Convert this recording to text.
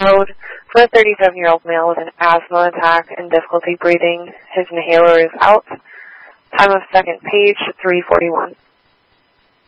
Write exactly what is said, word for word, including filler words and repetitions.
code for a thirty-seven-year-old male with an asthma attack and difficulty breathing. His inhaler is out. Time of second page, three forty-one.